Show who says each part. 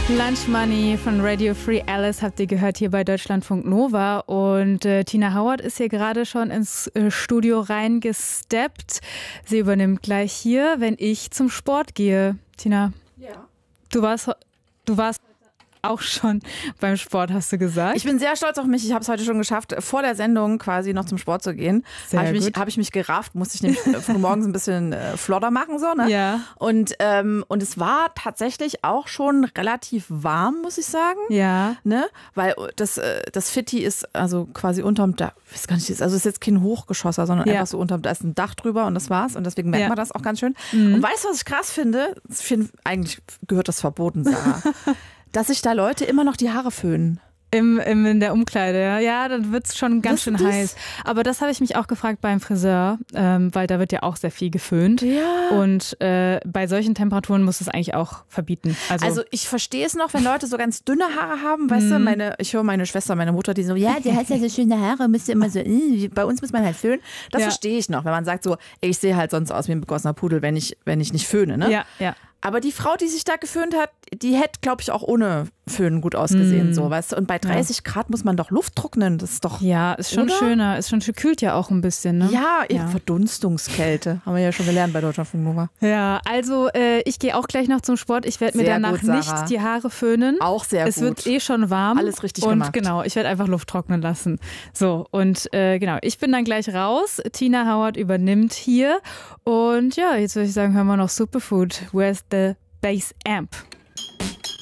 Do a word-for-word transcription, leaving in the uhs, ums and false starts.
Speaker 1: Lunch Money von Radio Free Alice habt ihr gehört hier bei Deutschlandfunk Nova und äh, Tina Howard ist hier gerade schon ins äh, Studio reingesteppt. Sie übernimmt gleich hier, wenn ich zum Sport gehe. Tina,
Speaker 2: ja.
Speaker 1: du warst, du warst auch schon beim Sport, hast du gesagt.
Speaker 2: Ich bin sehr stolz auf mich. Ich habe es heute schon geschafft, vor der Sendung quasi noch zum Sport zu gehen. Habe ich, mich, hab ich mich gerafft, musste ich nämlich früh morgens ein bisschen äh, flotter machen. So, ne?
Speaker 1: Ja.
Speaker 2: Und, ähm, und es war tatsächlich auch schon relativ warm, muss ich sagen.
Speaker 1: Ja.
Speaker 2: Ne? Weil das, äh, das Fitti ist also quasi unterm Dach. Ich weiß gar nicht, also es ist jetzt kein Hochgeschosser, sondern ja. einfach so unterm, da ist ein Dach drüber und das war's. Und deswegen merkt ja. man das auch ganz schön. Mhm. Und weißt du, was ich krass finde? Ich finde, eigentlich gehört das verboten, Sarah. Dass sich da Leute immer noch die Haare föhnen.
Speaker 1: Im, im, in der Umkleide, ja. Ja, dann wird's schon ganz
Speaker 2: Was
Speaker 1: schön
Speaker 2: ist das?
Speaker 1: heiß. Aber das habe ich mich auch gefragt beim Friseur, ähm, weil da wird ja auch sehr viel geföhnt.
Speaker 2: Ja.
Speaker 1: Und äh, bei solchen Temperaturen muss es eigentlich auch verbieten. Also,
Speaker 2: also ich verstehe es noch, wenn Leute so ganz dünne Haare haben, weißt mm. du, meine, ich höre meine Schwester, meine Mutter, die so, ja, der hat ja so schöne Haare, müsste immer so, äh, bei uns muss man halt föhnen. Das
Speaker 1: ja.
Speaker 2: verstehe ich noch, wenn man sagt so, ey, ich sehe halt sonst aus wie ein begossener Pudel, wenn ich, wenn ich nicht föhne, ne?
Speaker 1: Ja, ja.
Speaker 2: Aber die Frau, die sich da geföhnt hat, die hätte, glaube ich, auch ohne Föhn gut ausgesehen, mm. so, weißt du. Und bei dreißig ja. Grad muss man doch Luft trocknen, das ist doch...
Speaker 1: Ja, ist schon
Speaker 2: oder?
Speaker 1: schöner, ist schon, kühlt ja auch ein bisschen, ne?
Speaker 2: Ja,
Speaker 1: ja.
Speaker 2: Verdunstungskälte, haben wir ja schon gelernt bei Deutschlandfunk Nova.
Speaker 1: Ja, also äh, ich gehe auch gleich noch zum Sport, ich werde mir danach
Speaker 2: gut,
Speaker 1: nicht die Haare föhnen.
Speaker 2: Auch sehr
Speaker 1: es
Speaker 2: gut.
Speaker 1: Es wird eh schon warm.
Speaker 2: Alles richtig
Speaker 1: und
Speaker 2: gemacht.
Speaker 1: Und genau, ich werde einfach Luft trocknen lassen. So, und äh, genau, ich bin dann gleich raus, Tina Howard übernimmt hier und ja, jetzt würde ich sagen, hören wir noch Superfood, Where's the Bass Amp.